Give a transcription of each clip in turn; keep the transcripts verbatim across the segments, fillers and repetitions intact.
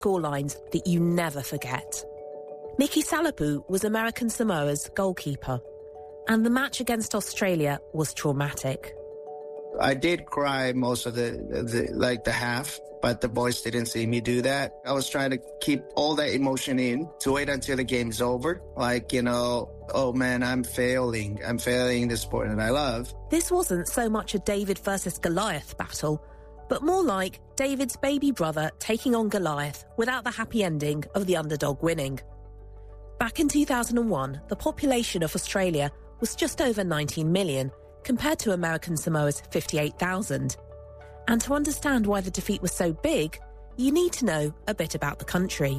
scorelines that you never forget. Nicky Salapu was American Samoa's goalkeeper, and the match against Australia was traumatic. I did cry most of the, the like the half, but the boys didn't see me do that. I was trying to keep all that emotion in to wait until the game's over. Like, you know, oh man, I'm failing. I'm failing the sport that I love. This wasn't so much a David versus Goliath battle, but more like David's baby brother taking on Goliath without the happy ending of the underdog winning. Back in two thousand one, the population of Australia was just over nineteen million, compared to American Samoa's fifty-eight thousand. And to understand why the defeat was so big, you need to know a bit about the country.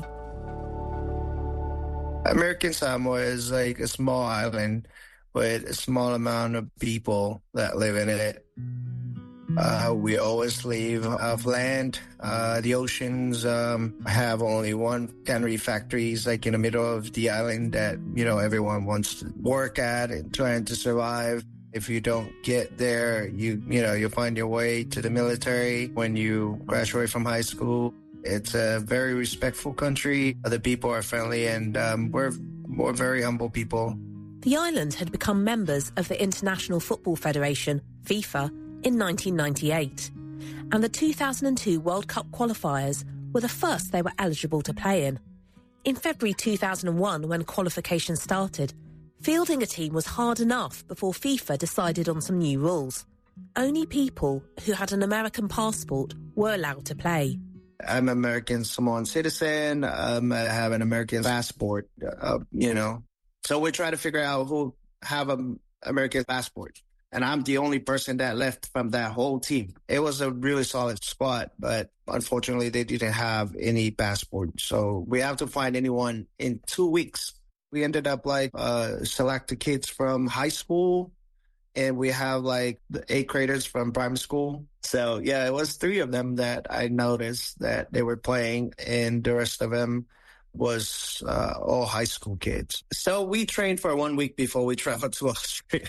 American Samoa is like a small island with a small amount of people that live in it. Uh, we always leave off land. Uh, the oceans um, have only one cannery factories like in the middle of the island that, you know, everyone wants to work at and trying to survive. If you don't get there, you you know, you find your way to the military when you graduate from high school. It's a very respectful country. The people are friendly, and um, we're, we're very humble people. The island had become members of the International Football Federation, FIFA, in nineteen ninety-eight. And the two thousand two World Cup qualifiers were the first they were eligible to play in. In February two thousand one, when qualification started, fielding a team was hard enough before FIFA decided on some new rules. Only people who had an American passport were allowed to play. I'm an American Samoan citizen. Um, I have an American passport, uh, you know. So we try to figure out who have an American passport. And I'm the only person that left from that whole team. It was a really solid squad, but unfortunately they didn't have any passport. So we have to find anyone in two weeks. We ended up like uh, select the kids from high school, and we have like the eighth graders from primary school. So yeah, it was three of them that I noticed that they were playing, and the rest of them was uh, all high school kids. So we trained for one week before we traveled to Australia.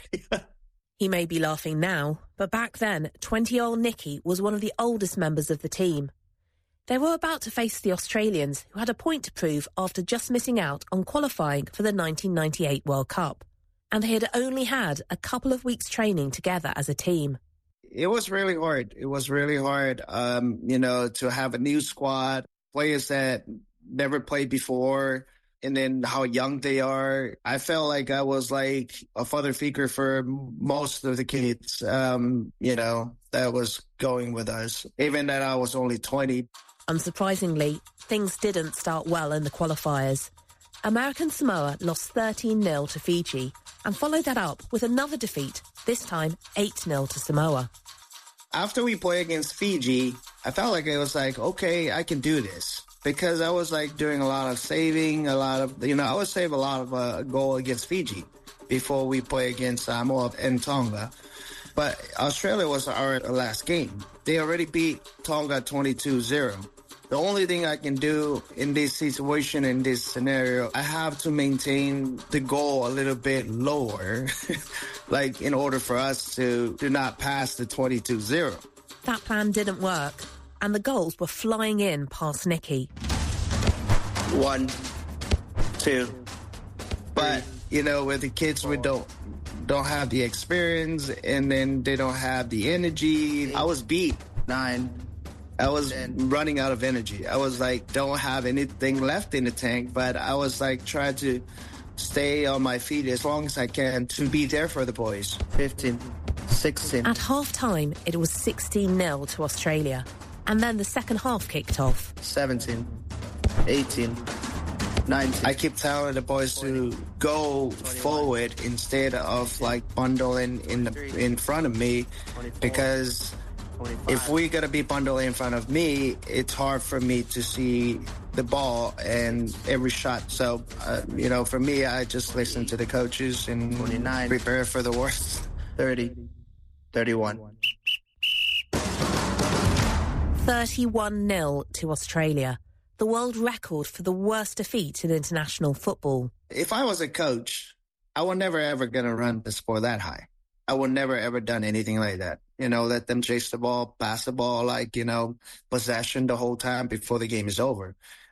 He may be laughing now, but back then, twenty-year-old Nicky was one of the oldest members of the team. They were about to face the Australians, who had a point to prove after just missing out on qualifying for the nineteen ninety-eight World Cup. And they had only had a couple of weeks training together as a team. It was really hard. It was really hard, um, you know, to have a new squad, players that never played before, and then how young they are. I felt like I was like a father figure for most of the kids, um, you know, that was going with us, even that I was only twenty. Unsurprisingly, things didn't start well in the qualifiers. American Samoa lost thirteen nil to Fiji and followed that up with another defeat, this time eight nil to Samoa. After we played against Fiji, I felt like it was like, okay, I can do this. Because I was like doing a lot of saving, a lot of, you know, I would save a lot of uh, goal against Fiji before we play against Samoa and Tonga. But Australia was our last game. They already beat Tonga twenty-two zero. The only thing I can do in this situation, in this scenario, I have to maintain the goal a little bit lower, like in order for us to do not pass the twenty-two zero. That plan didn't work, and the goals were flying in past Nicky. One, two. But, you know, with the kids, we don't don't have the experience, and then they don't have the energy. I was beat. Nine. I was running out of energy. I was like, don't have anything left in the tank, but I was like trying to stay on my feet as long as I can to be there for the boys. fifteen, sixteen. At half-time, it was sixteen nil to Australia. And then the second half kicked off. seventeen, eighteen, nineteen. I keep telling the boys to go forward instead of like bundling in the, in front of me, because if we're going to be bundling in front of me, it's hard for me to see the ball and every shot. So, uh, you know, for me, I just listen to the coaches and prepare for the worst. thirty, thirty-one. thirty-one nil to Australia, the world record for the worst defeat in international football. If I was a coach, I was never ever going to run the score that high. I would never ever done anything like that. You know, let them chase the ball, pass the ball, like, you know, possession the whole time before the game is over.